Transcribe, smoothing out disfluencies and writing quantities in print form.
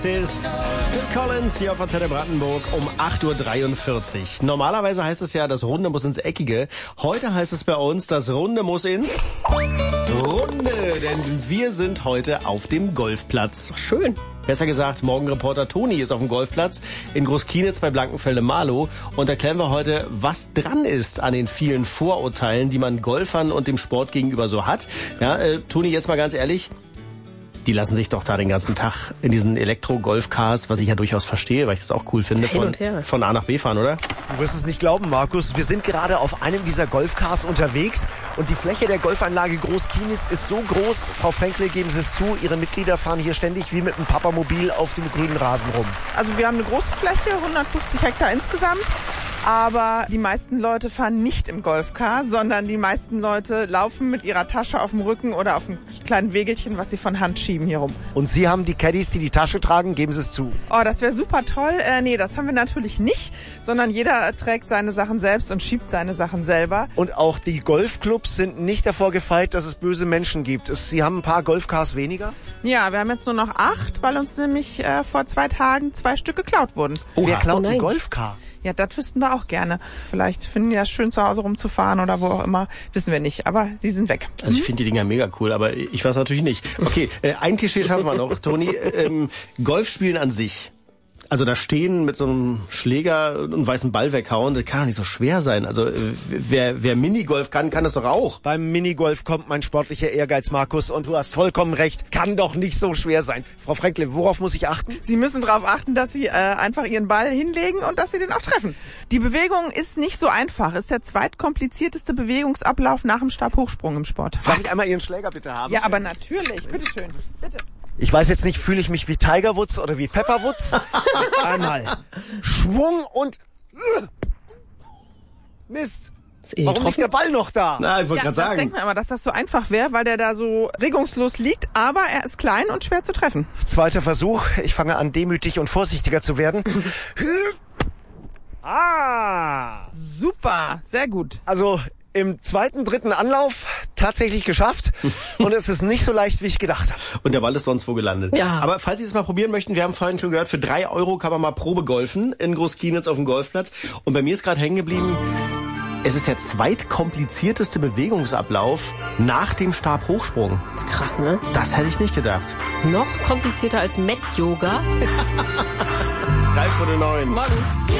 Es ist Phil Collins hier auf Antenne Brandenburg um 8.43 Uhr. Normalerweise heißt es ja, das Runde muss ins Eckige. Heute heißt es bei uns, das Runde muss ins Runde. Denn wir sind heute auf dem Golfplatz. Schön. Besser gesagt, Morgenreporter Toni ist auf dem Golfplatz in Großkienitz bei Blankenfelde-Marlow und erklären wir heute, was dran ist an den vielen Vorurteilen, die man Golfern und dem Sport gegenüber so hat. Ja, Toni, jetzt mal ganz ehrlich, die lassen sich doch da den ganzen Tag in diesen Elektro-Golf-Cars, was ich ja durchaus verstehe, weil ich das auch cool finde, von A nach B fahren, oder? Du wirst es nicht glauben, Markus. Wir sind gerade auf einem dieser Golfcars unterwegs und die Fläche der Golfanlage Großkienitz ist so groß. Frau Fränkle, geben Sie es zu, Ihre Mitglieder fahren hier ständig wie mit einem Papamobil auf dem grünen Rasen rum. Also wir haben eine große Fläche, 150 Hektar insgesamt. Aber die meisten Leute fahren nicht im Golfcar, sondern die meisten Leute laufen mit ihrer Tasche auf dem Rücken oder auf einem kleinen Wägelchen, was sie von Hand schieben hier rum. Und Sie haben die Caddies, die die Tasche tragen, geben Sie es zu. Oh, das wäre super toll. Nee, das haben wir natürlich nicht, sondern jeder trägt seine Sachen selbst und schiebt seine Sachen selber. Und auch die Golfclubs sind nicht davor gefeit, dass es böse Menschen gibt. Sie haben ein paar Golfcars weniger? Ja, wir haben jetzt nur noch 8, weil uns nämlich vor 2 Tagen 2 Stück geklaut wurden. Wer klaut ein Golfcar? Ja, das wüssten wir auch gerne. Vielleicht finden die ja schön zu Hause rumzufahren oder wo auch immer. Wissen wir nicht, aber sie sind weg. Also ich finde die Dinger mega cool, aber ich weiß natürlich nicht. Okay, ein Klischee schaffen wir noch, Toni. Golfspielen an sich. Also da stehen mit so einem Schläger und einem weißen Ball weghauen, das kann doch nicht so schwer sein. Also wer Minigolf kann das doch auch. Beim Minigolf kommt mein sportlicher Ehrgeiz, Markus, und du hast vollkommen recht. Kann doch nicht so schwer sein. Frau Fränkle, worauf muss ich achten? Sie müssen darauf achten, dass Sie einfach Ihren Ball hinlegen und dass Sie den auch treffen. Die Bewegung ist nicht so einfach. Ist der zweitkomplizierteste Bewegungsablauf nach dem Stabhochsprung im Sport. Darf ich einmal Ihren Schläger bitte haben? Ja, aber natürlich. Bitteschön. Bitte. Ich weiß jetzt nicht, fühle ich mich wie Tiger Woods oder wie Pepper Woods? Einmal. Schwung und... Mist. Warum liegt der Ball noch da? Na, ich wollte gerade sagen. Das denkt man immer, dass das so einfach wäre, weil der da so regungslos liegt, aber er ist klein und schwer zu treffen. Zweiter Versuch. Ich fange an, demütig und vorsichtiger zu werden. Super, sehr gut. Also im zweiten, dritten Anlauf tatsächlich geschafft und es ist nicht so leicht, wie ich gedacht habe. Und der Ball ist sonst wo gelandet. Ja. Aber falls Sie es mal probieren möchten, wir haben vorhin schon gehört, für 3 € kann man mal Probe golfen in Großkienitz auf dem Golfplatz. Und bei mir ist gerade hängen geblieben, es ist der zweitkomplizierteste Bewegungsablauf nach dem Stabhochsprung. Das ist krass, ne? Das hätte ich nicht gedacht. Noch komplizierter als Mat-Yoga. 3:09. Morgen.